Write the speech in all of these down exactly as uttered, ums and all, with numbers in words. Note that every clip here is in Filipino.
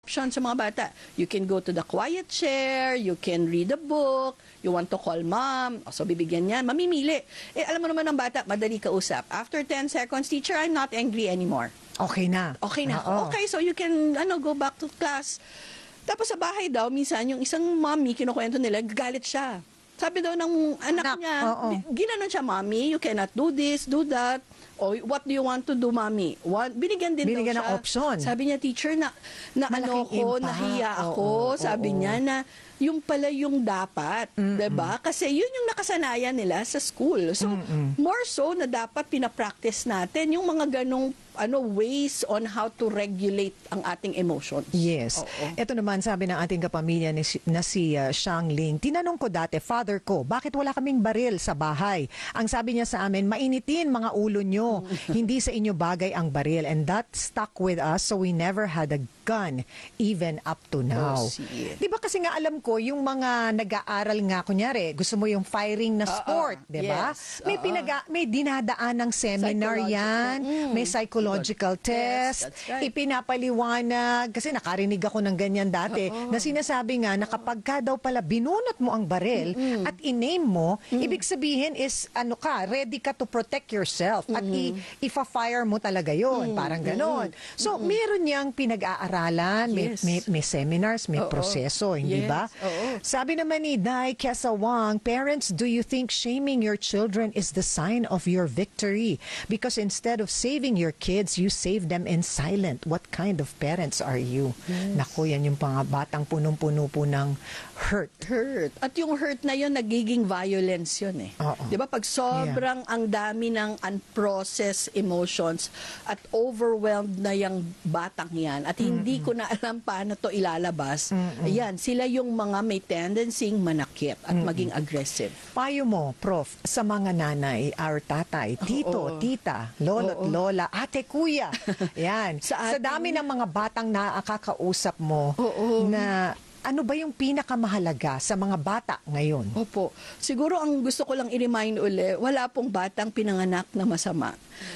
options sa mga bata. You can go to the quiet chair, you can read a book, you want to call mom, so bibigyan niya, mamimili. Eh, alam mo naman ng bata, madali kausap. After ten seconds, teacher, I'm not angry anymore. Okay na. Okay na. Oo. Okay, so you can ano go back to class. Tapos sa bahay daw, minsan yung isang mommy, kinukwento nila, galit siya. Sabi daw ng anak, Anak, niya, oo. ginanon siya, mommy, you cannot do this, do that. O, what do you want to do, mommy? What, binigyan din Binigyan daw ng siya. option. Sabi niya, teacher, na, na ano Malaking ko, impact. nahiya ako. Oo, sabi oo. niya na, yung pala yung dapat, Mm-mm. 'di ba? Kasi yun yung nakasanayan nila sa school. So, Mm-mm. more so na dapat pinapractice natin yung mga ganong ano ways on how to regulate ang ating emotions. Yes. Oo. Ito naman sabi ng ating kapamilya ni, si- na si uh, Shang Ling, tinanong ko dati, father ko, bakit wala kaming baril sa bahay? Ang sabi niya sa amin, mainitin mga ulo nyo. Hindi sa inyo bagay ang baril. And that stuck with us, so we never had a gun even up to now. Oh, see. Di ba kasi nga alam ko, yung mga nag-aaral nga, kunyari, gusto mo yung firing na Oo, sport, di ba? yes, May, oo. pinaga, may dinadaan ng seminar Psychological, yan, mm. may psychological Yes, test, that's right. ipinapaliwanag, kasi nakarinig ako ng ganyan dati, Oo. na sinasabi nga na kapag ka daw pala binunot mo ang baril at in-aim mo, ibig sabihin is ano ka, ready ka to protect yourself at i- ifa-fire mo talaga yon, parang ganon. So, meron niyang pinag-aaralan, may, Yes. may, may seminars, may Oo. proseso, hindi Yes, ba? oo. Sabi naman ni Dai Kesawang, parents, do you think shaming your children is the sign of your victory? Because instead of saving your kids, you save them in silent. What kind of parents are you? Naku, yan yung mga batang punong-puno po ng hurt. Hurt. At yung hurt na yun, nagiging violence yun eh. Oo. Di ba? Pag sobrang ang dami ng unprocessed emotions at overwhelmed na yung batang yan at hindi ko na alam paano to ilalabas, ayan, sila yung mga may tendency manakit at maging aggressive. Payo mo, Prof, sa mga nanay, our tatay, tito, Oo. tita, lolo't Oo. lola, ate, kuya. Yan. Sa Sa, ating- dami ng mga batang nakakausap mo Oo. na ano ba yung pinakamahalaga sa mga bata ngayon? Opo. Siguro ang gusto ko lang i-remind uli, wala pong batang pinanganak na masama.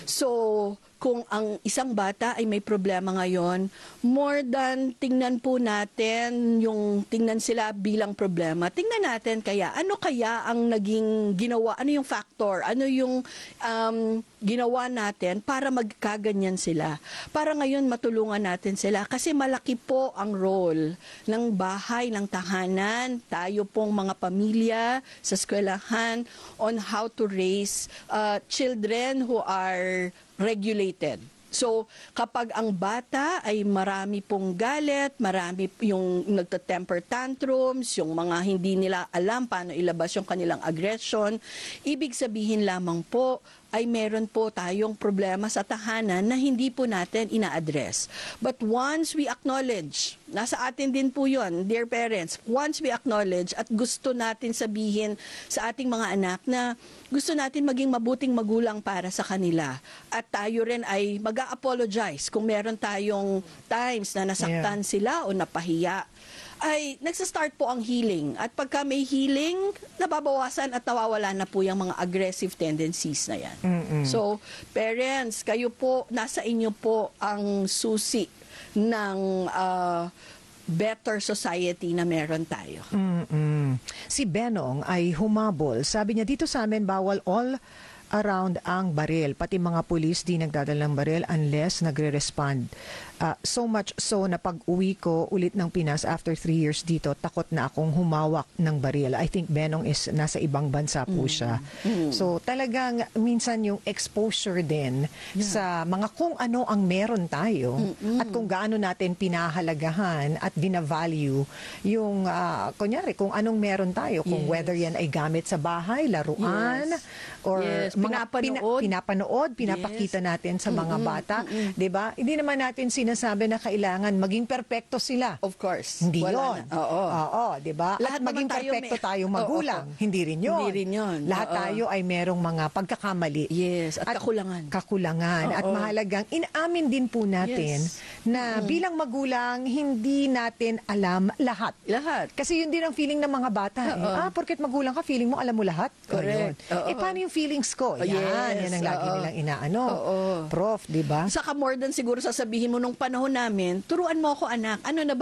So, kung ang isang bata ay may problema ngayon, more than tingnan po natin yung tingnan sila bilang problema, tingnan natin kaya ano kaya ang naging ginawa, ano yung factor, ano yung um, ginawa natin para magkaganyan sila. Para ngayon matulungan natin sila kasi malaki po ang role ng bahay, ng tahanan, tayo pong mga pamilya sa eskwelahan on how to raise uh, children who are regulated. So, kapag ang bata ay marami pong galit, marami yung nagtatemper tantrums, yung mga hindi nila alam paano ilabas yung kanilang aggression, ibig sabihin lamang po ay meron po tayong problema sa tahanan na hindi po natin ina-address. But once we acknowledge, nasa atin din po yun, dear parents, once we acknowledge at gusto natin sabihin sa ating mga anak na gusto natin maging mabuting magulang para sa kanila at tayo rin ay mag-a-apologize kung meron tayong times na nasaktan sila o napahiya, ay nagsa-start po ang healing. At pagka may healing, nababawasan at nawawala na po yung mga aggressive tendencies na yan. Mm-mm. So, parents, kayo po, nasa inyo po ang susi ng uh, better society na meron tayo. Mm-mm. Si Benong ay humabol. Sabi niya, dito sa amin bawal all around ang baril. Pati mga pulis di nagdadala ng baril unless nagre-respond. Uh, so much so na pag uwi ko ulit ng Pinas after three years dito, takot na akong humawak ng baril. I think Benong is nasa ibang bansa po siya. So talagang minsan yung exposure din sa mga kung ano ang meron tayo at kung gaano natin pinahalagahan at binavalue yung, uh, kunyari, kung anong meron tayo. Kung Yes. whether yan ay gamit sa bahay, laruan, Yes. or Yes, mga pinapanood. pina- pinapanood, pinapakita Yes. natin sa mga bata. 'Di ba? Hindi naman natin sinasabi na kailangan maging perpekto sila. Of course. Hindi Wala 'yon. na. Oo. Oo, 'di ba? Lahat At maging naman tayo perpekto may- tayong magulang. Oo. Hindi rin 'yon. Hindi rin yun. Lahat Oo. tayo ay merong mga pagkakamali. Yes, at kakulangan. Kakulangan. At Oo. mahalagang inaamin din po natin Yes. na bilang magulang hindi natin alam lahat. Lahat. Kasi yun din ang feeling ng mga bata. Eh. Oo. Ah, porket magulang ka, feeling mo alam mo lahat? O, Correct. yun. Oo. Eh, paano yung feelings ko? Yan, Yes. yan ang lagi Oo. nilang inaano. Oo. Prof, di ba? Saka more than siguro sasabihin mo nung panahon namin, turuan mo ako anak, ano na ba